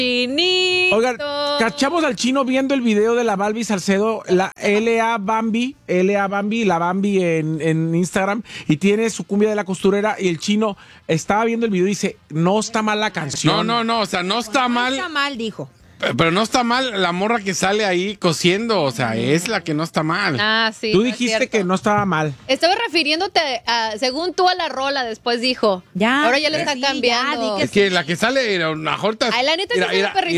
Chinito. Oigan, cachamos al chino viendo el video de la Balbi Salcedo, la L.A. Bambi, la Bambi en Instagram, y tiene su cumbia de la costurera, y el chino estaba viendo el video y dice, no está mal la canción. No, o sea, no está mal. No está mal, dijo. Pero no está mal la morra que sale ahí cosiendo, o sea, es la que no está mal. Ah, sí. Tú no es dijiste cierto. que no estaba mal. Estaba refiriéndote, según tú, a la rola, después dijo. Ya. Ahora ya le está Sí, cambiando. ya, di Es que la que sale era una jorta. Ay, la neta sí se ve perrísimo.